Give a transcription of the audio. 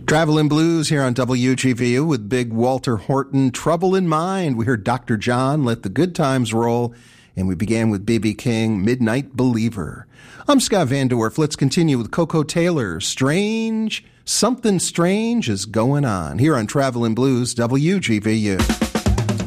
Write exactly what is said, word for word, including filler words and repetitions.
Traveling Blues here on W G V U with Big Walter Horton. Trouble in Mind. We heard Doctor John, Let the Good Times Roll. And we began with B B King, Midnight Believer. I'm Scott Van Dorf. Let's continue with Coco Taylor. Strange, something strange is going on here on Traveling Blues, W G V U.